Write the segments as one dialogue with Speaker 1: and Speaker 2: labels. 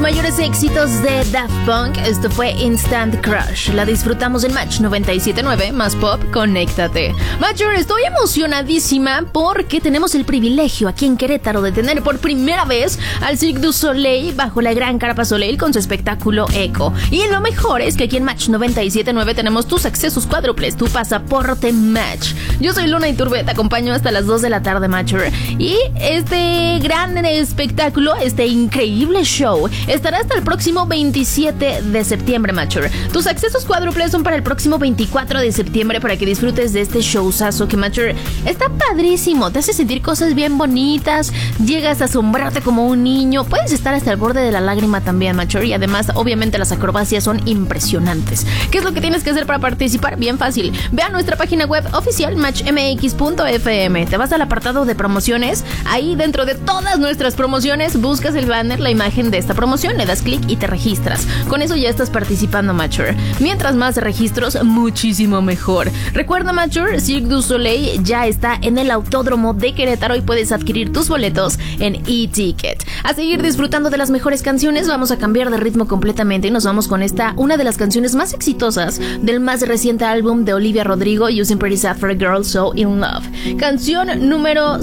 Speaker 1: mayores éxitos de Daft Punk. Esto fue Instant Crush. La disfrutamos en Match 97.9 más Pop. Conéctate. Matcher, estoy emocionadísima porque tenemos el privilegio aquí en Querétaro de tener por primera vez al Cirque du Soleil bajo la gran carpa Soleil con su espectáculo Echo. Y lo mejor es que aquí en Match 97.9 tenemos tus accesos cuádruples, tu pasaporte Match. Yo soy Luna Iturbe, te acompaño hasta las 2 de la tarde, Matcher. Y este gran espectáculo, este increíble show, estará hasta el próximo 27 de septiembre, Matcher. Tus accesos cuádruples son para el próximo 24 de septiembre para que disfrutes de este showzazo que, Matcher, está padrísimo. Te hace sentir cosas bien bonitas, llegas a asombrarte como un niño, puedes estar hasta el borde de la lágrima también, Matcher. Y además, obviamente, las acrobacias son impresionantes. ¿Qué es lo que tienes que hacer para participar? Bien fácil. Ve a nuestra página web oficial matchmx.fm. Te vas al apartado de promociones. Ahí dentro de todas nuestras promociones buscas el banner, la imagen de esta promoción, le das clic y te registras. Con eso ya estás participando, Matcher. Mientras más registros, muchísimo mejor. Recuerda, Matcher, Cirque du Soleil ya está en el Autódromo de Querétaro y puedes adquirir tus boletos en e-ticket. A seguir disfrutando de las mejores canciones, vamos a cambiar de ritmo completamente y nos vamos con esta, una de las canciones más exitosas del más reciente álbum de Olivia Rodrigo, Using Pretty Sad for a Girl So In Love. Canción número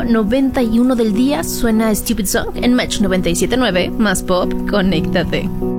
Speaker 1: 191 del día, suena Stupid Song en Match 97.9 más Pop. Conéctate.